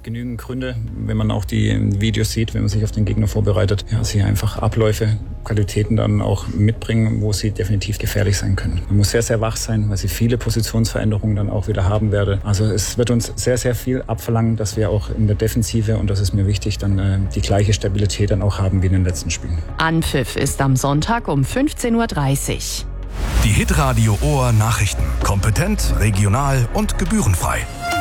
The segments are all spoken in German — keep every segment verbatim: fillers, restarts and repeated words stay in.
gibt genügend Gründe, wenn man auch die Videos sieht, wenn man sich auf den Gegner vorbereitet, ja, sie einfach Abläufe, Qualitäten dann auch mitbringen, wo sie definitiv gefährlich sein können. Man muss sehr, sehr wach sein, weil sie viele Positionsveränderungen dann auch wieder haben werde. Also es wird uns sehr, sehr viel abverlangen, dass wir auch in der Defensive, und das ist mir wichtig, dann äh, die gleiche Stabilität dann auch haben wie in den letzten Spielen. Anpfiff ist am Sonntag um fünfzehn Uhr dreißig. Die Hitradio Ohr Nachrichten. Kompetent, regional und gebührenfrei.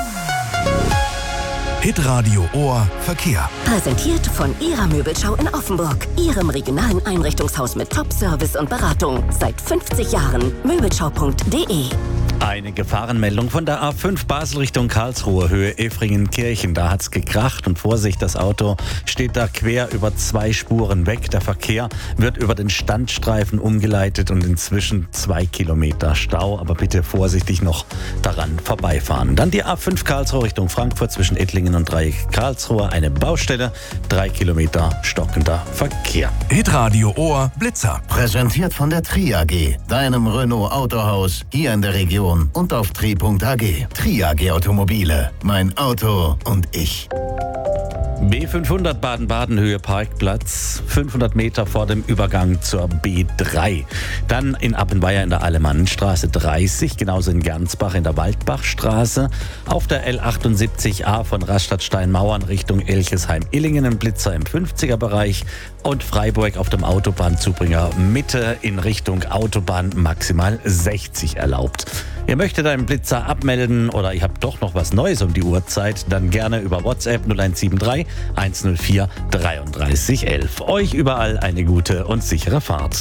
Hitradio Ohr Verkehr. Präsentiert von Ihrer Möbelschau in Offenburg. Ihrem regionalen Einrichtungshaus mit Top-Service und Beratung. Seit fünfzig Jahren. Möbelschau punkt de. Eine Gefahrenmeldung von der A fünf Basel Richtung Karlsruhe, Höhe Efringen-Kirchen. Da hat's gekracht und Vorsicht, das Auto steht da quer über zwei Spuren weg. Der Verkehr wird über den Standstreifen umgeleitet und inzwischen zwei Kilometer Stau. Aber bitte vorsichtig noch daran vorbeifahren. Dann die A fünf Karlsruhe Richtung Frankfurt zwischen Ettlingen und Dreieck Karlsruhe. Eine Baustelle, drei Kilometer stockender Verkehr. Hitradio Ohr Blitzer. Präsentiert von der Tri A G, deinem Renault Autohaus hier in der Region und auf tri punkt a g. Tri A G Automobile, mein Auto und ich. B fünfhundert Baden-Baden, Höhe Parkplatz, fünfhundert Meter vor dem Übergang zur B drei. Dann in Appenweier in der Alemannenstraße dreißig, genauso in Gernsbach in der Waldbachstraße. Auf der L achtundsiebzig A von Rastatt-Steinmauern Richtung Elchesheim-Illingen ein Blitzer im fünfziger Bereich. Und Freiburg auf dem Autobahnzubringer Mitte in Richtung Autobahn maximal sechzig erlaubt. Ihr möchtet einen Blitzer abmelden oder ihr habt doch noch was Neues um die Uhrzeit, dann gerne über WhatsApp null eins sieben drei eins null vier drei drei eins eins. Euch überall eine gute und sichere Fahrt.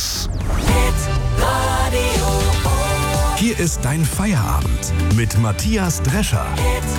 Hier ist dein Feierabend mit Matthias Drescher.